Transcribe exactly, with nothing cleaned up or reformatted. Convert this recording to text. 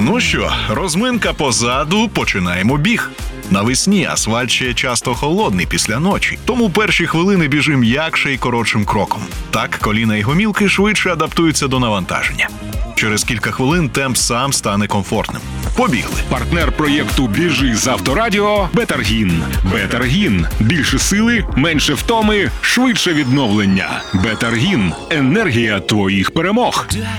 Ну що, розминка позаду, починаємо біг. Навесні асфальт ще часто холодний після ночі, тому перші хвилини біжи м'якше і коротшим кроком. Так коліна і гомілки швидше адаптуються до навантаження. Через кілька хвилин темп сам стане комфортним. Побігли. Партнер проєкту «Біжи з Авторадіо» – Бетаргін. Бетаргін. Більше сили, менше втоми, швидше відновлення. Бетаргін. Енергія твоїх перемог.